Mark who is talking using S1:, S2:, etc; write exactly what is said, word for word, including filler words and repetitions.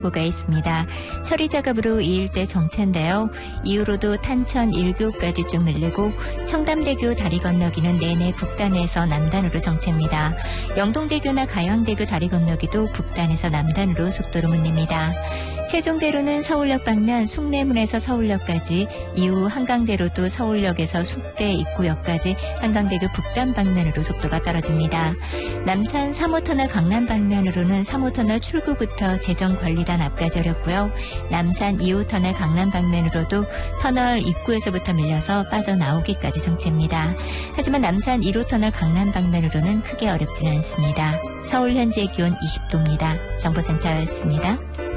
S1: 속보가 있습니다. 처리 작업으로 이 일대 정체인데요. 이후로도 탄천 일 교까지 쭉 밀리고 청담대교 다리 건너기는 내내 북단에서 남단으로 정체입니다. 영동대교나 가양대교 다리 건너기도 북단에서 남단으로 속도로 밀립니다. 세종대로는 서울역 방면 숭례문에서 서울역까지, 이후 한강대로도 서울역에서 숙대 입구역까지 한강대교 북단 방면으로 속도가 떨어집니다. 남산 삼 호터널 강남 방면으로는 삼 호터널 출구부터 재정관리단 앞까지 어렵고요. 남산 이 호터널 강남 방면으로도 터널 입구에서부터 밀려서 빠져나오기까지 정체입니다. 하지만 남산 일 호터널 강남 방면으로는 크게 어렵지는 않습니다. 서울 현재 기온 이십 도입니다. 정보센터였습니다.